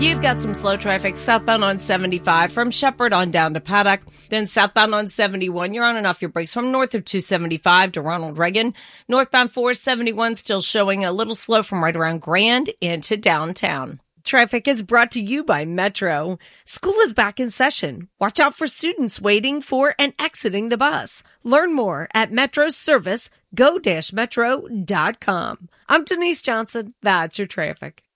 You've got some slow traffic southbound on 75 from Shepherd on down to Paddock. Then southbound on 71, you're on and off your brakes from north of 275 to Ronald Reagan. Northbound 471 still showing a little slow from right around Grand into downtown. Traffic is brought to you by Metro. School is back in session. Watch out for students waiting for and exiting the bus. Learn more at Metro's service, go-metro.com. I'm Denise Johnson. That's your traffic.